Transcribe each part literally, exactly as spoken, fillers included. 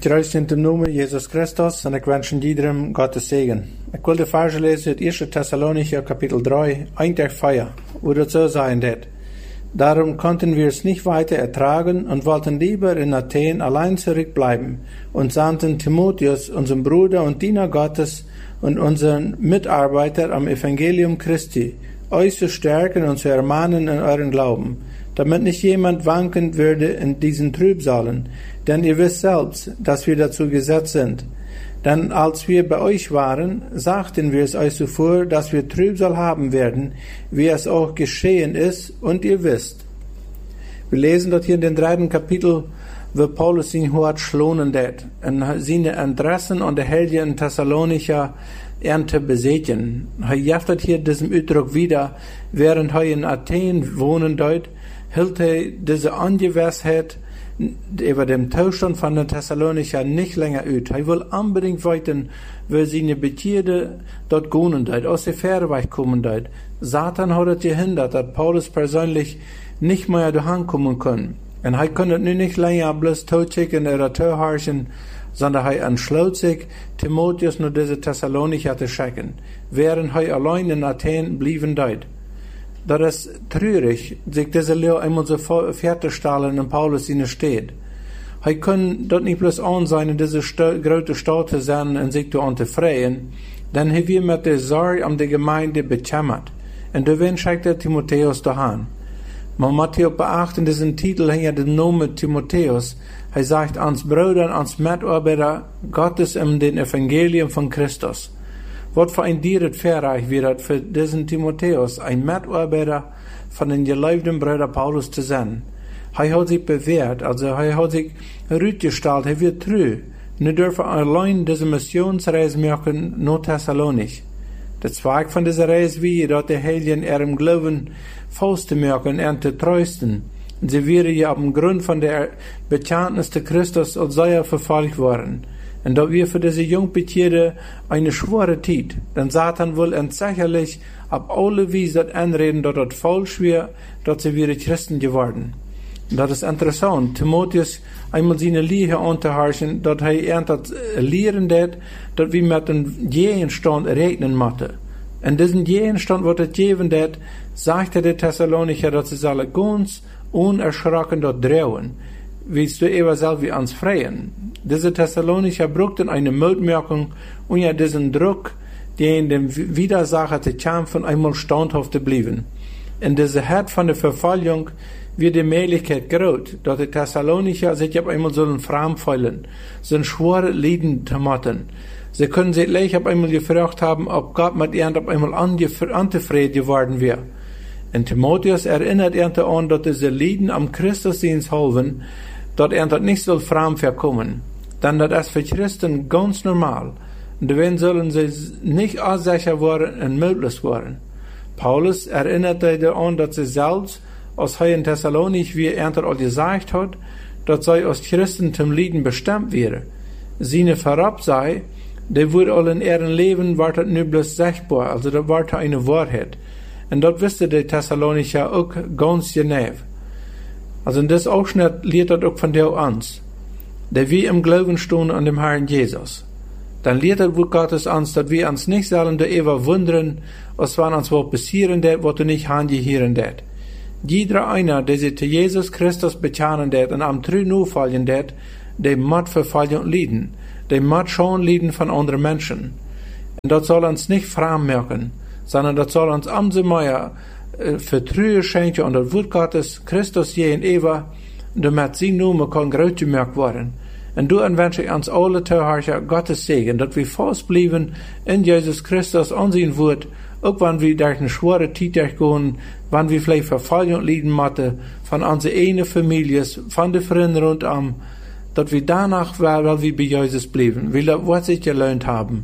troost in dem Namen Jesus Christus en ik wens iedereen Gottes Segen. Ik wil de verse lezen uit eerste Thessalonicher Kapitel drei, eins der vier, wo das so sein wird. Darum konnten wir es nicht weiter ertragen und wollten lieber in Athen allein zurückbleiben und sandten Timotheus, unseren Bruder und Diener Gottes und unseren Mitarbeiter am Evangelium Christi, euch zu stärken und zu ermahnen in euren Glauben, damit nicht jemand wanken würde in diesen Trübsalen, denn ihr wisst selbst, dass wir dazu gesetzt sind. Denn als wir bei euch waren, sagten wir es euch zuvor, dass wir Trübsal haben werden, wie es auch geschehen ist, und ihr wisst. Wir lesen dort hier in den dritten Kapitel, wo Paulus sein Hort schlonen det, und seine Interessen und der Helden in Thessalonicher Ernte besätigen. Er jaftet hier diesen Ausdruck wieder, während er in Athen wohnen dort, hielt er diese Ungewissheit über den Zustand von den Thessalonicher nicht länger aus. Er will unbedingt weiten, wo seine Beziehungen dort gehen dort, aus der Fähre kommen dort. Satan hat es gehindert, dass Paulus persönlich nicht mehr daheim kommen kann. Und er konnte nun nicht länger bloß totschicken oder toharschen, sondern er entschloss sich, Timotheus nur diese Thessalonicher zu schicken, während er allein in Athen blieben dort. Das ist traurig, sich diese Lehre einmal so fertigstellen in Paulus in steht. Er kann dort nicht bloß ansehen, in diese St- große Stadt zu sein und sich zu unterfreien, denn er wird mit der Sorge um die Gemeinde bekämmert. Und deswegen schickt er Timotheus dahin. Man muss hier beachten, diesen Titel hängt ja den Namen Timotheus. Er sagt ans Brüder, ans Mitarbeiter Gottes in den Evangelium von Christus. Was für ein Dieret verreich wird für diesen Timotheus, ein Mitarbeiter von den geliebten Bruder Paulus zu sein. Er hat sich bewährt, also er hat sich rütgestellt, er wird treu. Nur dürfen allein diese Missionsreise machen, nur Thessalonich. Der Zweig von dieser Reise wie, dort der Helden ihrem Glauben fest zu machen und zu trösten. Sie wäre ja auf dem Grund von der Bekenntnis zu Christus als sei verfolgt worden. Und da wir für diese Jungbeziehungen eine schwere Zeit, denn Satan will sicherlich auf alle Weise anreden, dass das falsch wäre, dass sie wieder Christen geworden. Und das ist interessant. Timotheus einmal seine Lehre unterhorchen, dass er erntet lehren wird, dass wir mit dem Gegenstand rechnen müssen. Und diesen Gegenstand, was es geben wird, sagte der Thessalonicher, dass sie alle ganz unerschrocken dort drehen, wie es du eben selber ans Freien. Diese Thessalonicher brauchten eine Mutmerkung und ja diesen Druck, den dem Widersacher zu kämpfen, einmal standhaft zu bleiben. In dieser Herd von der Verfolgung wird die Möglichkeit groß, dass die Thessalonicher sich auf einmal sollen framfallen, so schwere Leiden zu machen. Sie können sich gleich auf einmal gefragt haben, ob Gott mit ihnen auf einmal anzufrieden geworden wäre. Und Timotheus erinnert ihn daran, dass diese Leiden am Christusdienst helfen, dass er das nicht soll fram verkommen. Denn das ist für Christen ganz normal. Und wenn sollen sie nicht unsicher werden und mütlos werden. Paulus erinnerte daran, dass sie selbst, als er in Thessalonich, wie er all gesagt hat, dass sie als Christen zum Leiden bestimmt wäre. Seine Verab sei, der wurde all in ihrem Leben, war das nur bloß sichtbar, also das war eine Wahrheit. Und das wusste der Thessalonicher auch ganz genau. Also in das Ausschnitt lehrt das auch von der uns, der wir im Glauben stehen an dem Herrn Jesus. Dann lehrt das Wort Gottes uns, dass wir uns nicht sollen der Eva wundern, als wenn uns was passieren wird, was du nicht handgehören wird. Jeder einer, der sich zu Jesus Christus bekennen wird und am Treu nachfolgen wird, der muss Verfolgung leiden, der muss schon leiden von anderen Menschen. Und das soll uns nicht fremd machen, sondern das soll uns umso mehr Vertrauen schenken und das Wort Gottes, Christus je in Eva, damit sie Name kann groß gemerkt werden. Und du wünsche ich uns alle Zuhörer Gottes Segen, dass wir festbleiben in Jesus Christus und sein Wort, auch wenn wir durch eine schwere Zeit durchgehen, wenn wir vielleicht Verfolgung leiden müssen, von unseren eigenen Familien, von den Freunden rundum, dass wir danach, weil wir bei Jesus bleiben, weil das was sich gelernt haben.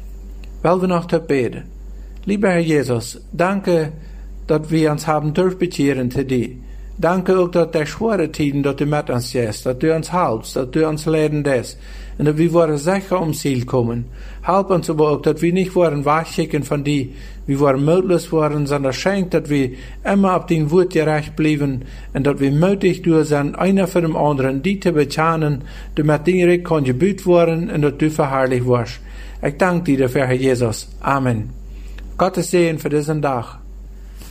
Weil wir noch beten. Lieber Herr Jesus, danke, dass wir uns haben dürfen bekehren zu dir. Danke ook dat der schwere tijden dat u met ons jest, dat u ons helpt, dat u ons leiden des, en dat we worden zeker om ziel komen. Help ons aber ook dat we niet worden wegschicken van die, we worden moedloos worden, sondern schenkt dat we immer op den Woord gerecht blijven, en dat we mutig door zijn, einer voor dem anderen, die te betjanen, die met direct kan gebuut worden, en dat u verherrlicht wordt. Ik dank dir dafür, Herr Jesus. Amen. Gottes Segen für diesen Tag.